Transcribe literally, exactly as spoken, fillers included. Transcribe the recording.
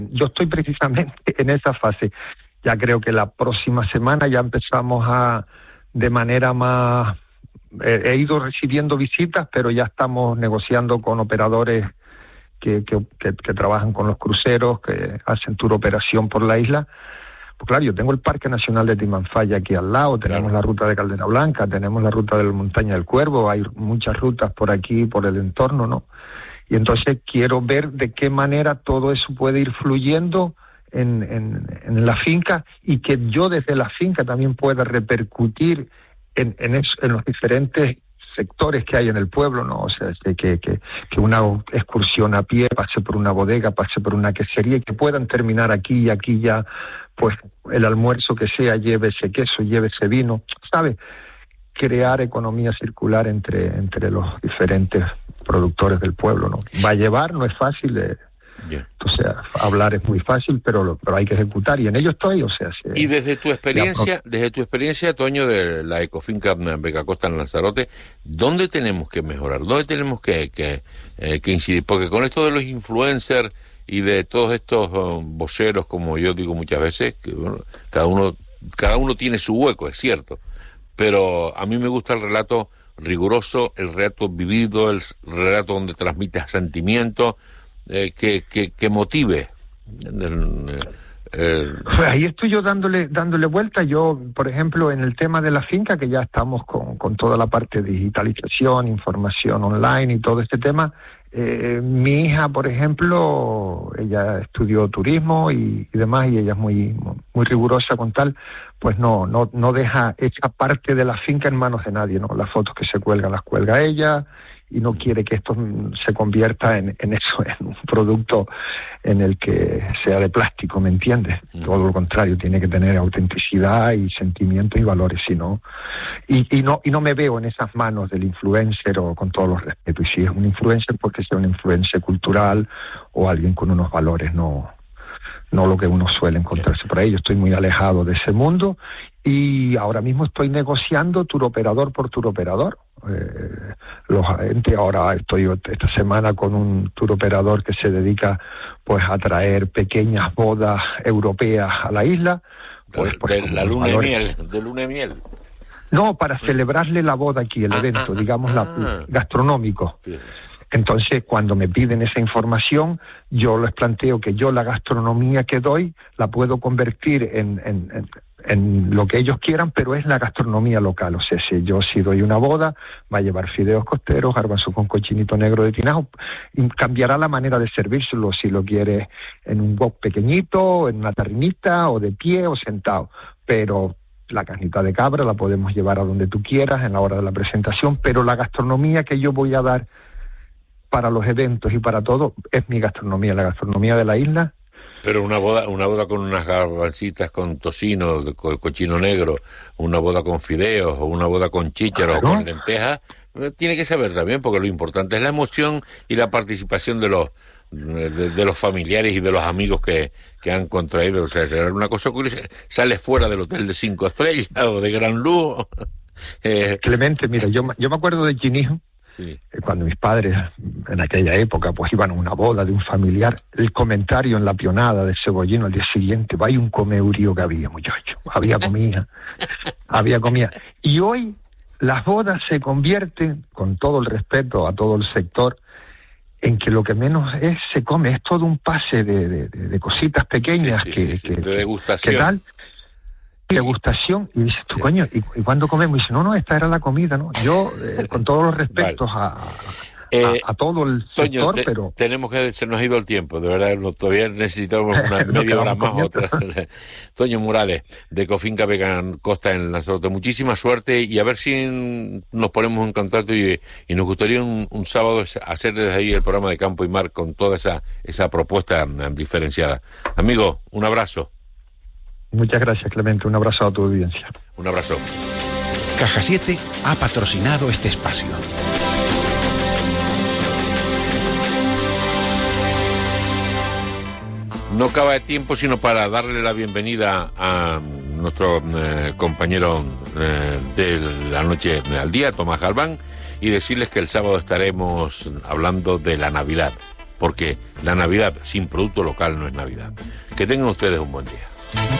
Yo estoy precisamente en esa fase. Ya creo que la próxima semana ya empezamos a, de manera más... Eh, he ido recibiendo visitas, pero ya estamos negociando con operadores que, que, que, que trabajan con los cruceros, que hacen tour operación por la isla. Pues claro, yo tengo el Parque Nacional de Timanfaya aquí al lado, tenemos claro. la ruta de Caldera Blanca, tenemos la ruta de la Montaña del Cuervo, hay muchas rutas por aquí, por el entorno, ¿no? Y entonces quiero ver de qué manera todo eso puede ir fluyendo en, en, en la finca, y que yo desde la finca también pueda repercutir en, en, eso, en los diferentes sectores que hay en el pueblo, ¿no? O sea, que, que, que una excursión a pie pase por una bodega, pase por una quesería, y que puedan terminar aquí y aquí ya, pues el almuerzo que sea, lleve ese queso, lleve ese vino, ¿sabes? Crear economía circular entre, entre los diferentes productores del pueblo, ¿no? Va a llevar, no es fácil, eh, yeah. O sea, hablar es muy fácil, pero pero hay que ejecutar, y en ello estoy, o sea... Se, y desde tu experiencia, desde tu experiencia, Toño, de la Ecofinca Becacosta en Lanzarote, ¿dónde tenemos que mejorar? ¿Dónde tenemos que, que, eh, que incidir? Porque con esto de los influencers y de todos estos uh, voceros, como yo digo muchas veces, que bueno, cada uno cada uno tiene su hueco, es cierto, pero a mí me gusta el relato riguroso, el relato vivido, el relato donde transmites sentimientos, eh, que, que, que motive. Eh, eh, pues ahí estoy yo dándole dándole vuelta. Yo, por ejemplo, en el tema de la finca, que ya estamos con, con toda la parte de digitalización, información online y todo este tema, eh, mi hija, por ejemplo, ella estudió turismo y, y demás, y ella es muy muy rigurosa con tal, pues no no no deja esa parte de la finca en manos de nadie, ¿no? Las fotos que se cuelgan las cuelga ella, y no quiere que esto se convierta en, en eso, en un producto en el que sea de plástico, ¿me entiendes? Mm. Todo lo contrario, tiene que tener autenticidad y sentimientos y valores, si no, y, y no y no me veo en esas manos del influencer, o con todos los respetos, y si es un influencer, porque sea un influencer cultural o alguien con unos valores, no no lo que uno suele encontrarse por ahí. Yo estoy muy alejado de ese mundo, y ahora mismo estoy negociando turoperador por turoperador. Eh, los agentes, ahora estoy esta semana con un turoperador que se dedica pues a traer pequeñas bodas europeas a la isla. Pues, de, pues, de la luna de miel, de luna de miel. No, para celebrarle la boda aquí, el ah, evento, ah, digamos, ah, la, gastronómico. Sí. Entonces, cuando me piden esa información, yo les planteo que yo la gastronomía que doy la puedo convertir en, en, en, en lo que ellos quieran, pero es la gastronomía local. O sea, si yo si doy una boda, va a llevar fideos costeros, garbanzo con cochinito negro de tinajo, y cambiará la manera de servírselo, si lo quieres en un wok pequeñito, en una tarrinita, o de pie, o sentado. Pero la carnita de cabra la podemos llevar a donde tú quieras en la hora de la presentación, pero la gastronomía que yo voy a dar para los eventos y para todo es mi gastronomía, la gastronomía de la isla. Pero una boda una boda con unas garbancitas con tocino, con cochino negro, una boda con fideos, o una boda con chícharos, claro, o con lentejas, tiene que saber también, porque lo importante es la emoción y la participación de los de, de los familiares y de los amigos que, que han contraído. O sea, será una cosa curiosa. Sales fuera del hotel de cinco estrellas o de gran lujo. eh, Clemente, mira, yo, yo me acuerdo de Chinijo. Sí. Cuando mis padres en aquella época pues iban a una boda de un familiar, el comentario en la pionada de Cebollino al día siguiente: vaya un comeurío que había, muchacho, había comida, había comida. Y hoy las bodas se convierten, con todo el respeto a todo el sector, en que lo que menos es se come, es todo un pase de, de, de, de cositas pequeñas, sí, sí, que, sí, sí. que de degustación. Que tal, degustación, y dices tú, sí. coño, ¿y, ¿y cuándo comemos? Y dice, no, no, esta era la comida, ¿no? Yo, eh, con todos los respetos vale. a, a, eh, a, a todo el Toño, sector, te, pero... tenemos que, se nos ha ido el tiempo, de verdad, no, todavía necesitamos una media hora más, otra. Toño Morales, de Ecofinca Becacosta en Lanzarote, muchísima suerte, y a ver si nos ponemos en contacto, y, y nos gustaría un, un sábado hacer desde ahí el programa de Campo y Mar con toda esa, esa propuesta diferenciada. Amigo, un abrazo. Muchas gracias, Clemente. Un abrazo a tu audiencia. Un abrazo. Caja siete ha patrocinado este espacio. No acaba de tiempo sino para darle la bienvenida a nuestro eh, compañero eh, de la noche al día, Tomás Galván, y decirles que el sábado estaremos hablando de la Navidad. porque la Navidad sin producto local no es Navidad. Que tengan ustedes un buen día.